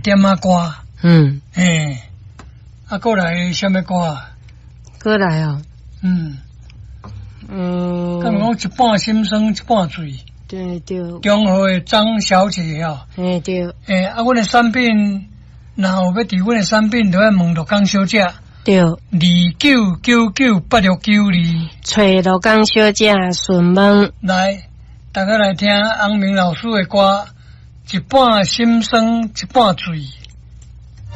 点仔歌。过来什么歌啊？ 过来哦。 刚讲一半心酸一半醉。 对对。 中和的张小姐哦。 对。 29998692。 找罗江小姐询问。 来，大家来听翁明老师的歌，一半心酸一半醉。